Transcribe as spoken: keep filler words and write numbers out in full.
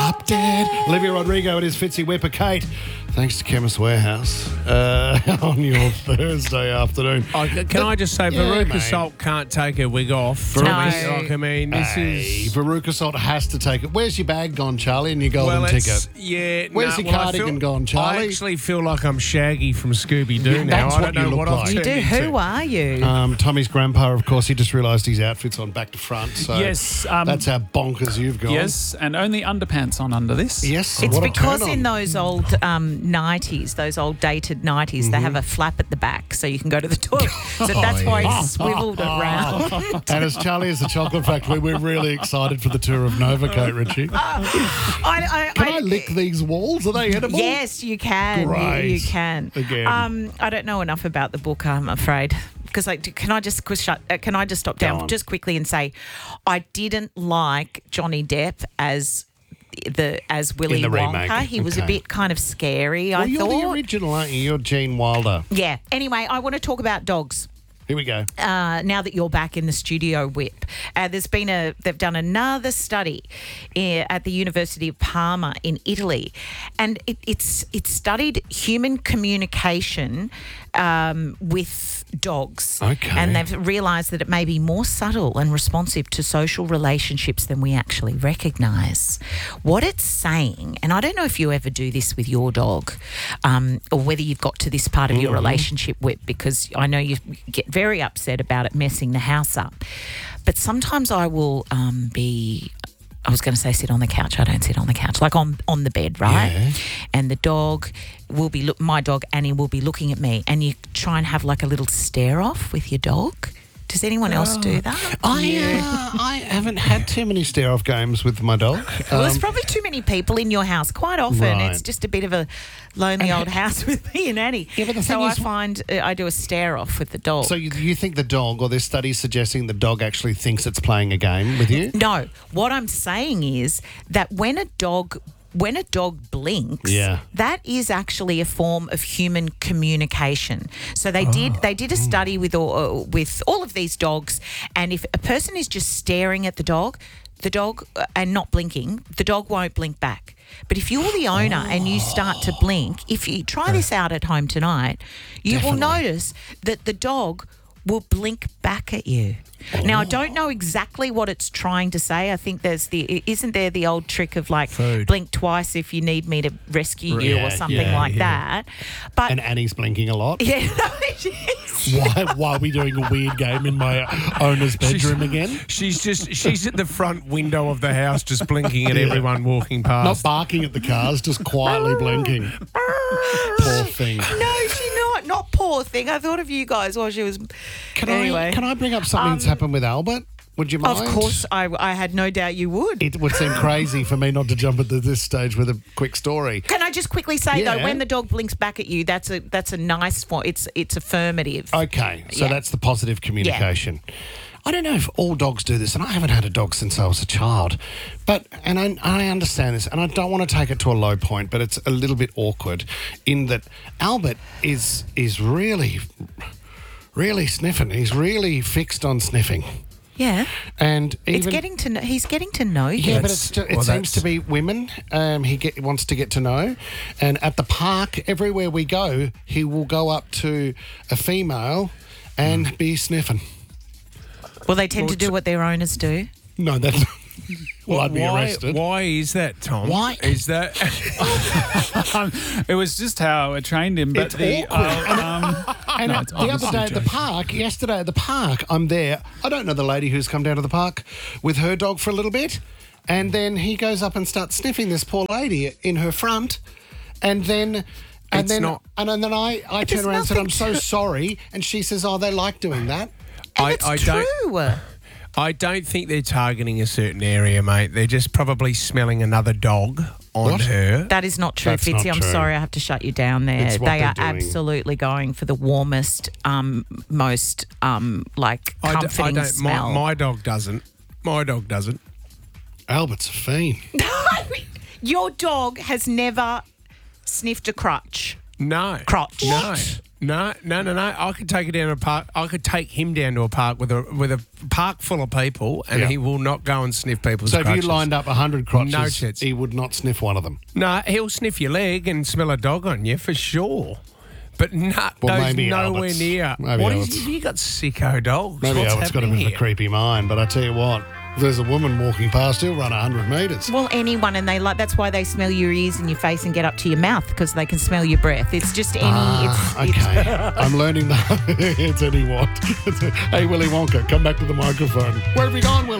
Drop dead. Olivia Rodrigo, it is Fitzy Whipper. Kate, thanks to Chemist Warehouse uh, on your Thursday afternoon. Oh, can The- I just say, yeah, Veruca mate. Salt can't take her wig off. No. Like, I mean, this Hey, is... Veruca Salt has to take it. Where's your bag gone, Charlie, and your golden Well, ticket? it's, yeah. Where's no, your well, I cardigan feel- gone, Charlie? I actually feel like I'm Shaggy from Scooby-Doo Yeah, now. that's I what don't you know look what I've like. You turned do. into. Who are you? Um, Tommy's grandpa, of course, he just realised his outfit's on back to front. So Yes, um, that's how bonkers you've gone. Yes, and only underpants on under this. Yes. It's what a because turn in on. those old um, nineties, those old dated nineties, they have a flap at the back so you can go to the toilet. So that's why yeah. he's swiveled it round. And as Charlie is the chocolate factory, we're really excited for the tour of Nova, Kate Ritchie. I, I, Can I lick these walls? Are they edible? Yes, you can. You, Great. you can. Again. Um, I don't know enough about the book, I'm afraid. Because like, can I just quick shut? Uh, can I just stop Go down on. just quickly and say, I didn't like Johnny Depp as the as Willy the Wonka. remake, He was a okay. bit kind of scary. Well, I you're thought. the original, aren't you? You're Gene Wilder. Yeah. Anyway, I want to talk about dogs. Here we go. Uh, now that you're back in the studio, Whip, uh, there's been a they've done another study uh, at the University of Parma in Italy, and it, it's it's studied human communication um, with dogs. Okay. And they've realised that it may be more subtle and responsive to social relationships than we actually recognise. What it's saying, and I don't know if you ever do this with your dog, um, or whether you've got to this part of your relationship, Whip, because I know you get very upset about it messing the house up. But sometimes I will um, be... I was going to say sit on the couch. I don't sit on the couch, like on on the bed, right? Yeah. And the dog will be look. My dog Annie will be looking at me, and you try and have like a little stare off with your dog. Does anyone else do that? I uh, I haven't had too many stare off games with my dog. Well, there's Um, probably too many people in your house. Quite often, Right. it's just a bit of a lonely old house with me and Annie. Yeah, but the so thing I is- find uh, I do a stare off with the dog. so you, you think the dog, or this study suggesting the dog actually thinks it's playing a game with you? No, what I'm saying is that when a dog when a dog blinks, Yeah. that is actually a form of human communication. So they did they did a study with all, uh, with all of these dogs, and if a person is just staring at the dog, the dog uh, and not blinking, the dog won't blink back. But if you're the owner and you start to blink, if you try this out at home tonight, you will Definitely. notice that the dog will blink back at you. Now, I don't know exactly what it's trying to say. I think there's the, isn't there the old trick of like Food. blink twice if you need me to rescue you Yeah, or something yeah, like yeah. that. But And Annie's blinking a lot. yeah, no, it is. Why, why are we doing a weird game in my owner's bedroom again? She's just she's at the front window of the house, just blinking at everyone walking Not past. barking at the cars, just quietly blinking. Poor thing. No, she's not. Not poor thing. I thought of you guys while she was. Can anyway, I can I bring up something that's happened with Albert? Would you mind? of course, I, I had no doubt you would. It would seem crazy for me not to jump at this stage with a quick story. Can I just quickly say Yeah. though, when the dog blinks back at you, that's a that's a nice form. It's it's affirmative. Okay, so Yeah. that's the positive communication. I don't know if all dogs do this, and I haven't had a dog since I was a child. But, and I, I understand this, and I don't want to take it to a low point, but it's a little bit awkward in that Albert is is really, really sniffing. He's really fixed on sniffing. Yeah, And even, it's getting to know. He's getting to know you. Yeah, but it's, it well, seems that's- to be women. Um, he get, wants to get to know, and at the park, everywhere we go, he will go up to a female and be sniffing. Well, they tend to do what their owners do. No, that's. Well, I'd be why, arrested. Why is that, Tom? Why? is that? Um, it was just how I trained him. But It's the awkward. um, And No, it's the other obviously day at the joking. park, yesterday at the park, I'm there. I don't know the lady who's come down to the park with her dog for a little bit. And then he goes up and starts sniffing this poor lady in her front. And then. And It's then, not- and then I, I There's turn around and said, nothing I'm so to- sorry. And she says, oh, they like doing that. I, It's I true. don't. I don't think they're targeting a certain area, mate. They're just probably smelling another dog on What? her. That is not true, That's Fitzy. not I'm true. sorry, I have to shut you down there. It's what They they're are doing. absolutely going for the warmest, um, most um, like I d- I comforting don't. smell. My, my dog doesn't. My dog doesn't. Albert's a fiend. Your dog has never sniffed a crutch. No. Crotch. No. No, no, no, no. I could take it down to a park. I could take him down to a park with a with a park full of people, and Yeah. he will not go and sniff people's So if crotches. you lined up one hundred crotches, No chance. he would not sniff one of them. No, he'll sniff your leg and smell a dog on you for sure. But no, Well, goes maybe nowhere Albert's- near. maybe What Albert's- is, you got sicko dogs. Maybe What's Albert's got a happening bit of a here? creepy mind, but I tell you what, if there's a woman walking past, he'll run one hundred metres. Well, anyone, and they like that's why they smell your ears and your face and get up to your mouth because they can smell your breath. It's just any. Ah, it's, it's, okay. I'm learning that. It's any what. Hey, Willy Wonka, come back to the microphone. Where have you gone, Willy?